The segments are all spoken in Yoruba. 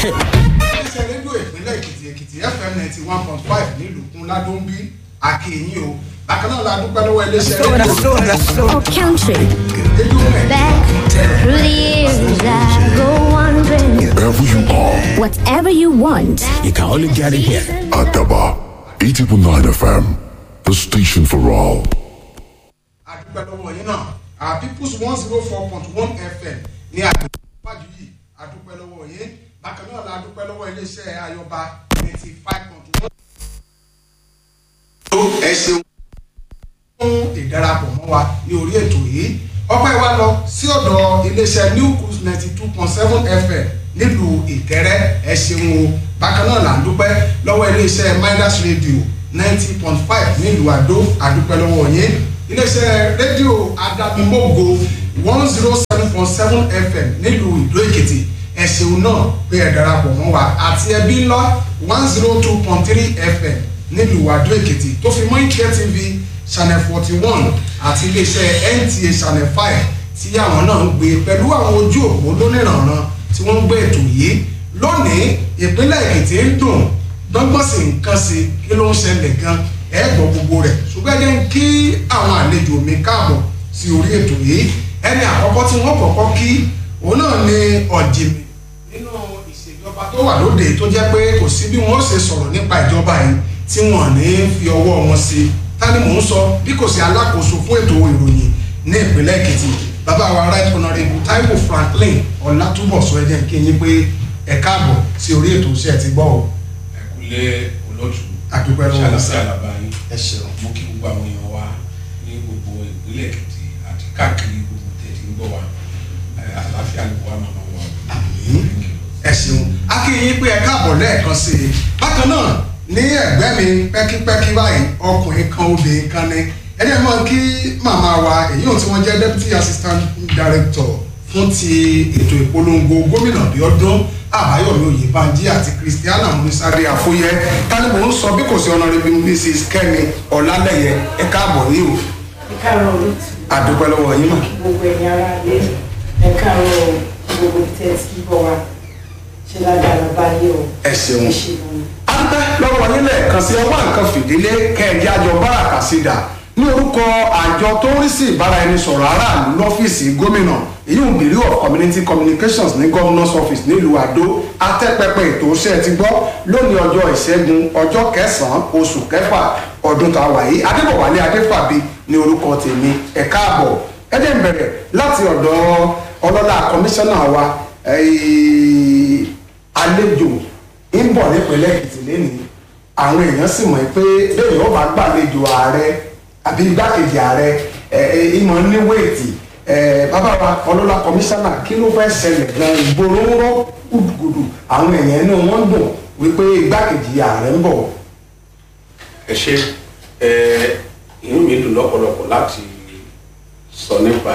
iléeṣẹ́ rédíò ìpínlẹ̀ Èkìtì FM 91.5 nílùú kún ládùnbí àkèyìn o bákan náà la dúpẹ́ lọ́wọ́ iléeṣẹ́ rédíò. Oh, country. Back through the years, I go wandering. Wherever you are, Whatever you want. You can only get it here. Adaba 80.9 FM, the station for all. àdúpẹ́ lọ́wọ́ yín náà People's 104.1 FM ní àdúgbò yìí àdúpẹ́ lọ́wọ́ yín bákan náà la dúpẹ́ lọ́wọ́ iléeṣẹ́ Ayọ̀bá 95.1. ẹ ṣeun fún ìdarapọ̀ mọ́ wa ní orí ètò yìí ọpẹ́ wa lọ sí ọ̀dọ̀ iléeṣẹ́ New Cruise 92.7 FM nílùú Ìkẹrẹ́ ẹ ṣeun o bákan náà la dúpẹ́ lọ́wọ́ iléeṣẹ́ Midas Radio 90.5 nílùú Àdó àdúpẹ́ lọ́wọ́ yín iléeṣẹ́ rédíò Adámimógo 107.7 FM nílùú Ìdó Èkìtì ẹ ṣeun náà pé ẹ darapọ̀ mọ́ wa àti ẹbí ńlá 102.3 FM nílùú Àdó Èkìtì tó fi mọ́ Ìkẹ́ TV channel 41 àti iléeṣẹ́ NTA channel 5 tí àwọn náà ń gbé pẹ̀lú àwọn ojú òpó lónìrànràn tí wọ́n ń gbé ètò yìí lónìí ìpínlẹ̀ Èkìtì ń dùn gbọ́ngbọ́n sì ń kàn sí kí ló ń ṣẹlẹ̀ gan ẹ gbọ́ gbogbo rẹ̀ ṣùgbọ́n ẹ jẹ́ kí àwọn àlejò mi káàbọ̀ sí orí ètò yìí ẹni àkọ́kọ́ tí wọ́n kọ́kọ́ kí òun náà ni ọ̀jìnmí nínú ìṣèjọba tó wà lóde tó jẹ́ pé kò sí bí wọ́n ṣe sọ̀rọ̀ nípa ìjọba yìí tí wọ́n ní fi ọwọ́ wọn sí tani mò ń sọ bí kò sí alákòóso fún ètò ìròyìn ní ìpínlẹ̀ Èkìtì bàbá wa right honourable Taiwo Franklin Ọlátúbọ̀sún ẹ jẹ́ kí n yín pé ẹ káàbọ̀ sí orí ètò iṣẹ́ ti gbọ́ o. ẹ kúlẹ̀ olóòtú àdúpẹ́ lọ́wọ́ ṣàlàyé àlàbáyé ẹ ṣeun mo kí gbogbo àwọn èèyàn wa ní gbogbo ìpínlẹ̀ Èkìtì àti káàkiri gbogbo tẹ̀sí ń gbọ́ wa àlàáfíà ló wà máa wà. àmín ẹ ṣeun a kí yín pé ẹ káàbọ̀ lẹ́ẹ̀kan sí i bákan náà ní ẹ̀gbẹ́ mi pẹ́kípẹ́kí báyìí ọkùnrin kan obìnrin kan ní ẹni ẹ̀ mọ́ kí màmá wa èyí ò tí wọ́n jẹ́ deputy assistant director fún ti ètò ìpolongo gómìnà Bíọ́dún Àbáyọ̀mí Oyèbánjí àti Christiana Munisade Afóyẹ tani mò ń sọ bí kò sí honourable Mrs. Kẹ́mi Ọlálẹ́yẹ ẹ káàbọ̀ yìí o. ẹ káàárọ̀ olùtù. àdúpẹ́ lọ́wọ́ yín mà. gbogbo ẹ̀yin ará ilé ẹ káàárọ̀ gbogbo tẹ́tí bọ̀ wá ṣe lágbára báyé o. ẹ ṣeun. ẹ ṣeun. adúpẹ́ lọ́wọ́ yín lẹ́ẹ̀kan sí ọwọ́ nǹkan fìdílé kẹ́ẹ̀dí àjọ báràkà sídà ní orúkọ àjọ tó ń rí sí ìbáraẹnisọ̀rọ̀ aráàlú lọ́fíìsì gómìnà èyí ń Bureau of Community Communications ní Governor's Office nílùú Àdó atẹ́pẹpẹ ètò iṣẹ́ ti gbọ́ lónìí ọjọ́ ìṣẹ́gun ọjọ́ kẹsàn-án oṣù kẹfà ọdún tá a wà yìí Adébọ̀wálé Adéfàbí ní orúkọ tèmi ẹ káàbọ̀ ẹ jẹ́ n bẹ̀rẹ̀ láti ọ̀dọ̀ ọlọ́lá kọmíṣánná wa àlejò ń bọ̀ nípínlẹ̀ Èkìtì lẹ́nìí àwọn èèyàn sì mọ̀ pé bẹ́ẹ̀ yóò bá gbàlejò ààrẹ àbí igbákejì ààrẹ ìmọ̀ ní wéètì bàbá wa ọlọ́lá kọmíṣánná kí ló fẹ́ ṣẹlẹ̀ gan ìgboro ń rọ́ gùdùgùdù àwọn èèyàn inú wọn dùn wípé igbákejì ààrẹ ń bọ̀. ẹ ṣe inú mi dùn lọ́pọ̀lọpọ̀ láti sọ nípa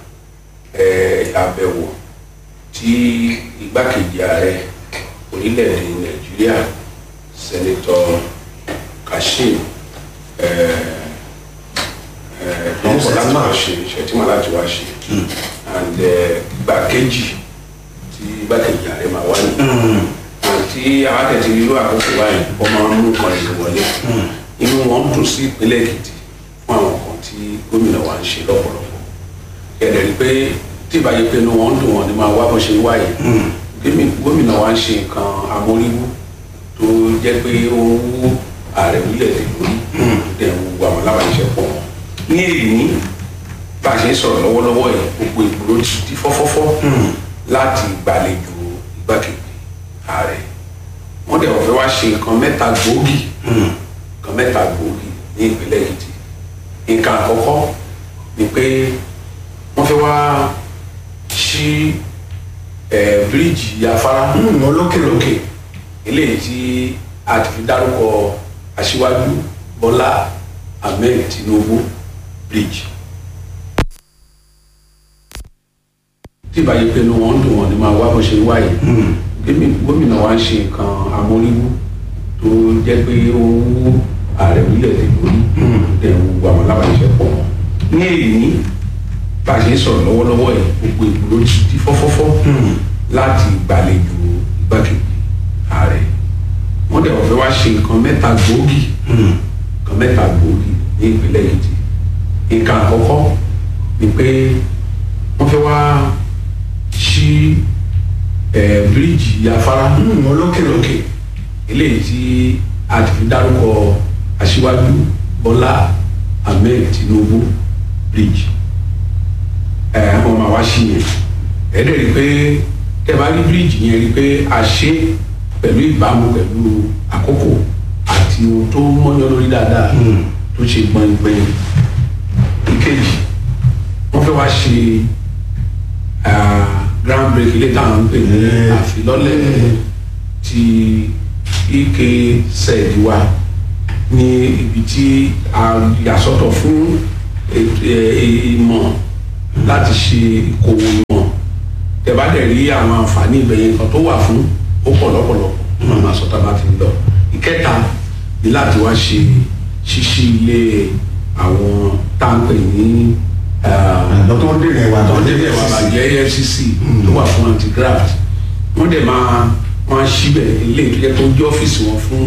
àbẹ̀wò tí igbákejì ààrẹ orílẹ̀-èdè Nàìjíríà Sẹ́nitọ̀ Kashim lọ́pọ̀ láti wá ṣe ṣètìmọ̀ láti wá ṣe and igbákejì tí igbákejì ààrẹ máa wá ní àti àwọn àtẹ̀tì irú àkókò báyìí wọ́n máa ń mú nǹkan ìlú wọlé inú wọn dùn sí ìpínlẹ̀ Èkìtì fún àwọn kan tí gómìnà wa ń ṣe lọ́pọ̀lọpọ̀ ẹ̀rẹ̀ rí pé tí ìbáyé pé inú wọn dùn wọn ni máa wá bó ṣe wáyé gómìnà wa ń ṣe nǹkan amóríwú tó jẹ́ pé ó wú ààrẹ orílẹ̀-èdè lórí dẹ̀ ń wo àwọn alábàáṣepọ̀ wọn ní èyí bá a ṣe ń sọ̀rọ̀ lọ́wọ́lọ́wọ́ yìí gbogbo ìgboro ti di fọ́fọ́fọ́ láti gbàlejò igbákejì ààrẹ wọ́n dẹ̀ wọ́n fẹ́ wá ṣe nǹkan mẹ́ta gbòógì ní ìpínlẹ̀ Èkìtì nǹkan àkọ́kọ́ ni pé wọ́n fẹ́ wá ṣí bíríìjì afárá olókèlókè eléyìí tí a ti fi dárúkọ Aṣíwájú Bọ́lá Ahmed Tinubu bridge tí ìbáyé pé inú wọn dùn wọn ni máa wá bó ṣe wáyé gómìnà wa ń ṣe nǹkan amóríwú tó jẹ́ pé ó wú ààrẹ orílẹ̀-èdè lórí dẹ̀ ń wo àwọn alábàáṣepọ̀ wọn ní èyí bá a ṣe ń sọ̀rọ̀ lọ́wọ́lọ́wọ́ yìí gbogbo ìgboro ti di fọ́fọ́fọ́ láti gbàlejò igbákejì nǹkan mẹ́ta gbòógì ní ìpínlẹ̀ Èkìtì. Nǹkan àkọ́kọ́ ni pé wọ́n fẹ́ wá sí bíríìjì afárá olókèlókè eléyìí tí a ti fi dárúkọ Aṣíwájú Bọ́lá Ahmed Tinubu bíríìjì. Wọ́n máa wá sí yẹn ẹ̀ẹ́dẹ̀ rí pé tẹ́ bá rí bíríìjì yẹn rí pé a ṣe pẹ̀lú ìbámu pẹ̀lú àkókò àti ohun tó mọ́yán lórí dáadáa tó ṣe gbọ̀ngbọ̀n. Ìkejì wọ́n fẹ́ wá ṣe ground break ilé táwọn ń pè ní àfilọ́lẹ̀ ti ike sẹ́ẹ̀dì wa ní ibi tí a yàsọ́tọ̀ fún ìmọ̀ láti ṣe ìkòwò ìmọ̀. Tẹ́ bá dẹ̀ rí àwọn àǹfààní ìbẹ̀yẹn kan tó wà fún ó pọ̀ lọ́pọ̀lọpọ̀ wọn máa sọ tá a bá ti ń lọ. Ìkẹta ni láti wá ṣe ṣíṣí ilé àwọn táǹpẹ̀ ní tọ́ndẹ̀rẹ̀ wa bàjẹ́ EFCC tó wà fún anti-graft. Wọ́n dẹ̀ máa ṣíbẹ̀ ilé tó jẹ́ tó jẹ́ ọ́fíìsì wọn fún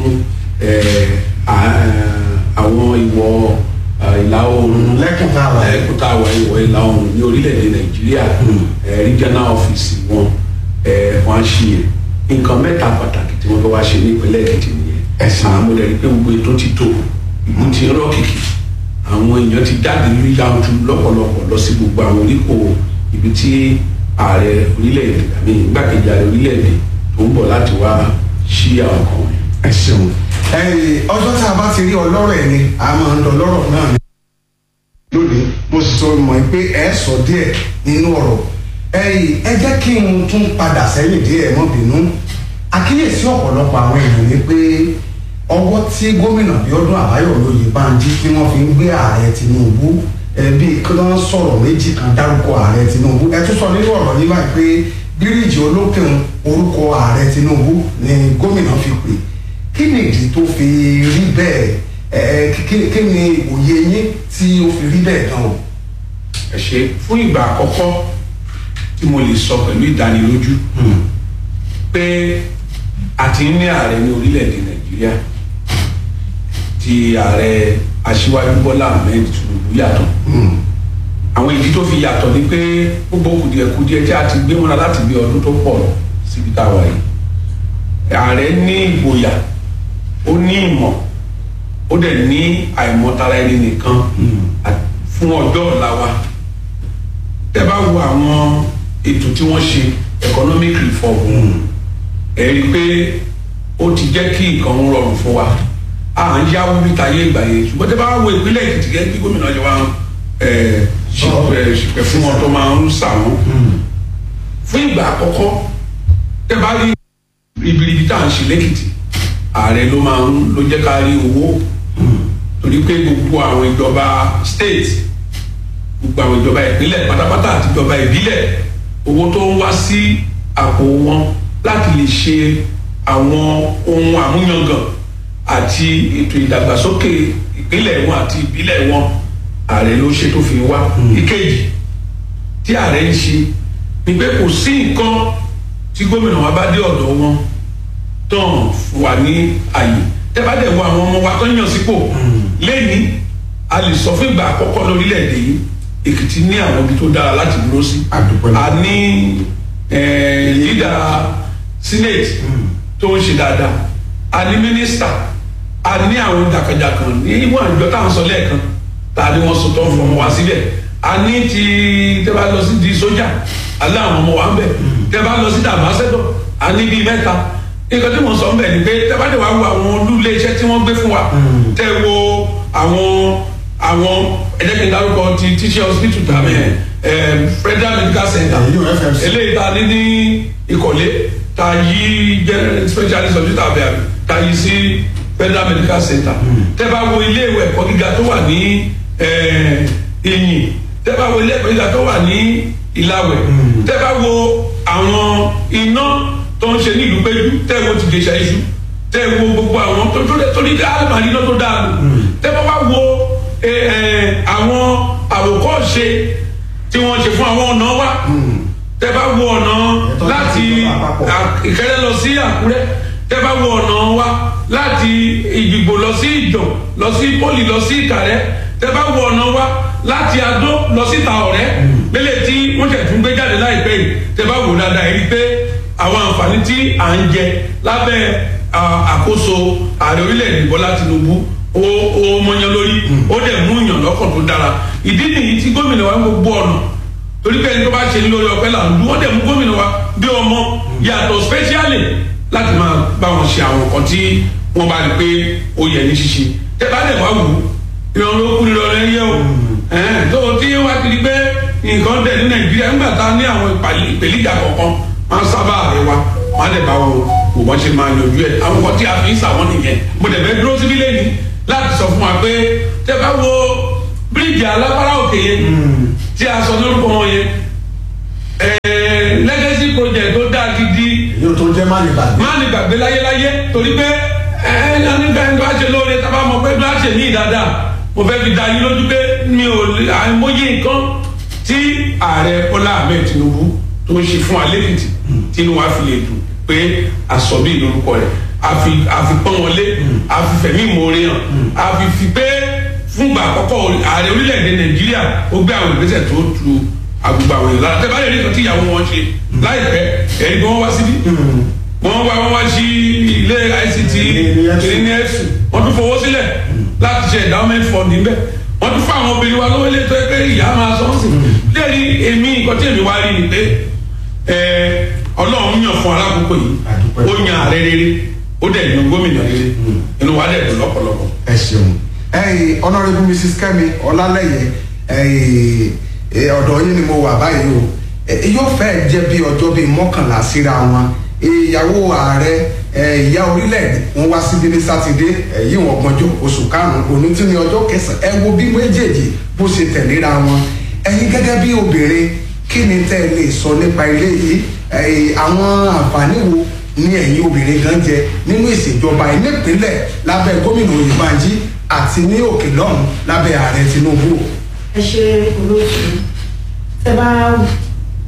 àwọn ìwọ̀ ìlà oòrùn lẹ́kùntà wà ìwọ̀ ìlà oòrùn ní orílẹ̀-èdè Nàìjíríà. Regional office wọn wọ́n á ṣí yẹn. Nǹkan mẹ́ta pàtàkì tí wọ́n fẹ́ wá ṣe ní ìpínlẹ̀ Èkìtì nìyẹn. Àwọn ọmọdé rí pé gbogbo ètò ti tó ìlú ti rọ́ kìkì. Àwọn èèyàn ti jáde lórí yàtú lọ́pọ̀lọpọ̀ lọ sí gbogbo àwọn oríkò ibi tí ààrẹ orílẹ̀-èdè àmì igbákejì ààrẹ orílẹ̀-èdè tó ń bọ̀ láti wá ṣí àwọn kan wọ̀nyí. Ẹ ṣeun. Ọjọ́ tá a bá ti rí ọlọ́rọ̀ ẹ̀ ni a máa ń lọ lọ́rọ̀ náà ni. Lónìí mo sì sọ mọ̀ pé ẹ sọ díẹ̀ nínú ọ̀rọ̀. Ẹ jẹ́ kí n tún padà sẹ́yìn díẹ̀ mọ́ bínú. Àkíyèsí ọ̀pọ̀lọpọ̀ àwọn èèyàn ni pé ọwọ́ tí gómìnà Bíọ́dún Àbáyọ̀mí Oyèbánjí tí wọ́n fi ń gbé ààrẹ Tinubu bí kí wọ́n sọ̀rọ̀ méjì kan dárúkọ ààrẹ Tinubu. Ẹ tún sọ nínú ọ̀rọ̀ yìí báyìí pé bíríìjì olókèun orúkọ ààrẹ Tinubu ni gómìnà fi pè. Kí ni ìdí tó fi rí bẹ́ẹ̀? Kí ni òye yín tí ó fi rí bẹ́ẹ̀ gan o? Ẹ ṣe fún ìgbà àkọ́kọ́ tí mo lè sọ pẹ̀lú ìdánilójú pé a ti ní ààrẹ ní orílẹ̀-èdè Nàìjíríà tí ààrẹ Aṣíwájú Bọ́lá Ahmed Tinubu yàtọ̀. Àwọn ìdí tó fi yàtọ̀ ni pé gbogbo kùdìẹ̀kudiẹ tí a ti gbé mọ́ra láti bí ọdún tó pọ̀ síbi tá a wà yìí. Ààrẹ ní ìgboyà, ó ní ìmọ̀, ó dẹ̀ ní àìmọ̀tara ẹni nìkan fún ọjọ́ ọ̀la wa. Tẹ́ bá wo àwọn ètò tí wọ́n ṣe economic reform ẹ rí i pé ó ti jẹ́ kí nǹkan rọrùn fún wa. À ń yáwó bí tayé ìgbà yẹn ṣùgbọ́n tẹ́ bá wo ìpínlẹ̀ Èkìtì gẹ́gẹ́ bí gómìnà ọjọ́ wa ṣìpẹ̀ fún wọn tó máa ń sà wọ́n. Fún ìgbà àkọ́kọ́ tẹ́ bá rí ibiribi tá à ń ṣe lẹ́kìtì ààrẹ ló jẹ́ ká rí owó torí pé gbogbo àwọn ìjọba state gbogbo àwọn ìjọba ìpínlẹ̀ pátápátá àti ìjọba ìbílẹ̀ owó tó ń wá sí àpò wọn láti lè ṣe àwọn ohun àmúyangàn àti ètò ìdàgbàsókè ìpínlẹ̀ wọn àti ìbílẹ̀ wọn ààrẹ ló ṣe tó fi wá. Ìkejì tí ààrẹ ń ṣe ni pé kò sí nǹkan tí gómìnà wa bá dé ọ̀dọ̀ wọn tán wà ní àyè. Tẹ́ bá dẹ̀ wo àwọn ọmọ wa tó yàn sípò lẹ́ni a lè sọ fún ìgbà àkọ́kọ́ lórílẹ̀‐èdè yìí Èkìtì ní àwọn ibi tó dára láti dúró sí. A ní leader senate tó ń ṣe dáadáa, a ní minister, a ní àwọn jàkàjàkàn ní ìwọ̀n àjọ táwọn sọ lẹ́ẹ̀kan tá a ní wọ́n sọ tó ń fọmọ wá síbẹ̀. A ní ti tẹ́ bá lọ sí di sójà alẹ́ àwọn ọmọ wa ń bẹ̀, tẹ́ bá lọ sí dàbásẹ́dọ̀ a ní bíi mẹ́ta. Nǹkan tí mo sọ ń bẹ̀ ni pé tẹ́ bá dẹ̀ wá wo àwọn olúlé iṣẹ́ tí wọ́n gbé fún wa, tẹ́ wo àwọn ẹ̀jẹ̀ kí n dárúkọ ti teaching hospital tàbí federal medical center eléyìí tá a ní ní Ìkọ̀lé tá a yí specialist hospital bẹ́ẹ̀ tá a yí sí federal medical center. Tẹ́ bá wo ilé ìwé ẹ̀kọ́ gíga tó wà ní Ìyìn, tẹ́ bá wo ilé ẹ̀kọ́ gíga tó wà ní Ìlàwẹ̀, tẹ́ bá wo àwọn iná tó ń ṣe nílùú Péjú, tẹ́ wo ti Gèṣà Iṣu, tẹ́ wo gbogbo àwọn tó ní àlùmọ́ọ́nì iná tó dáa lò, tẹ́ bá wá wo àwọn àwòkọ́ṣe tí wọ́n ṣe fún àwọn ọ̀nà wa, tẹ́ bá wo ọ̀nà láti Ìkẹrẹ́ lọ sí Àkúrẹ́, tẹ́ bá wo ọ̀nà wa láti Ìgbìgbò lọ sí Ìjàn lọ sí Pólì lọ sí Ìkàrẹ́ tẹ́ bá wo ọ̀nà wa láti Adó lọ síta Ọ̀rẹ́ lélẹ̀ tí wọ́n ṣẹ̀ tún gbé jáde láìpẹ́ yìí tẹ́ bá wò dáadáa rí pé àwọn àǹfààní tí à ń jẹ lábẹ́ àkóso ààrẹ orílẹ̀-èdè Bọ́lá Tinubu ó mọyán lórí ó dẹ̀ mú yàn lọ́kàn tó dára ìdí nìyí tí gómìnà wa ń gbogbo ọ̀nà torí pé ẹni tó bá ṣe ní lórí ọpẹ́ là ń dún ó dẹ̀ mú gómìnà wa bí ọmọ yàtọ̀ spẹ́ṣíálì láti máa bá wọn ṣe àwọn nǹkan tí wọ́n bá rí pé ó yẹ ní ṣíṣe tẹ́ bá dẹ̀ wá wò ó ìrọ̀rùn ló kú ìrọ̀rùn ẹ̀yẹ o tó tí wá ti di pé nǹkan dẹ̀ ní Nàìjíríà nígbà tá a ní àwọn ìpèníjà kọ̀ọ̀kan máa ń sábà rẹ̀ wá máa dẹ̀ bá wọn wò wọ́n ṣe máa yanjú ẹ̀ àwọn nǹkan tí a fi ń sàwọn nìyẹn mo dẹ̀ fẹ́ dúró síbí lẹ́yìn láti sọ fún wa pé tẹ́ bá wo bíríìjì alápárá òkè yẹn tí a sọ lórúkọ wọn yẹn legacy project tó dáa gidi yóò tó jẹ́ má ní gbàgbé láyéláyé torí pé nígbà tí wọ́n ṣe lóore tá a bá mọ̀ pé bí wọ́n ṣe ní dáadáa mo fẹ́ fi dá yín lójú pé mi ò àìmọye nǹkan tí ààrẹ Bọ́lá Ahmed Tinubu tó ń ṣe fún alẹ́kìtì tí inú wa fi lè dùn pé àsọ̀bí lórúkọ rẹ̀ àfi pọ́n wọn lé àfi fẹ̀mí ìmoore hàn àfi fi pé fúngbà àkọ́kọ́ ààrẹ orílẹ̀-èdè Nàìjíríà ó gbé àwọn ìgbésẹ̀ tó tu àgbègbè àwọn èèyàn lára tẹ́bá lè rí ìtọ́tí ìyàwó wọn ṣe láìpẹ́ ẹ̀rí bí wọ́n wá síbí wọ́n wá sí ilé ICT ìrìnẹ́s wọ́n tún fowó sílẹ̀ láti ṣe endowment fund níbẹ̀ wọ́n tún fún àwọn obìnrin wa lówó ilé tó yẹ pé ìyá máa sọ ọ́n sí lẹ́ẹ̀rí èmi nǹkan tí èmi wá rí ni pé Ọlọ́run yàn fún alákòókò yìí ó yan ààrẹ rere ó dẹ̀ yan gómìnà rere inú wa dẹ̀ dùn lọ́pọ̀lọpọ̀. ẹ ṣeun honourable Mrs. Kẹ́mi Ọlálẹ́yẹ ọ̀dọ̀ yín ni mo wà báyìí o yóò fẹ́ jẹ́ bí ọjọ́ bíi mọ́kànlá síra wọn ìyàwó ààrẹ ìyá orílẹ̀-èdè wọn wá síbi ní sátidé yìí wọn gbọ́njọ́ oṣù karùn-ún òní tí ní ọjọ́ kẹsàn-án ẹ wo bí méjèèjì bó ṣe tẹ̀léra wọn ẹ̀yin gẹ́gẹ́ bí obìnrin kí ni tẹ́ ẹ lè sọ nípa ilé yìí àwọn àǹfààní wo ni ẹ̀yin obìnrin gan jẹ nínú ìṣèjọba ìnípínlẹ̀ lábẹ́ gómìnà Oyèbánjí àti ní òkè lọ́hùn lábẹ́ ààrẹ Tinubu. ẹ ṣe olóòtú tẹ bá